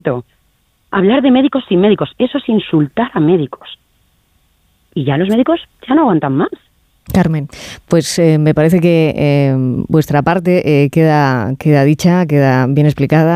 Hablar de médicos sin médicos, eso es insultar a médicos. Y ya los médicos ya no aguantan más. Carmen, pues me parece que vuestra parte queda dicha, queda bien explicada.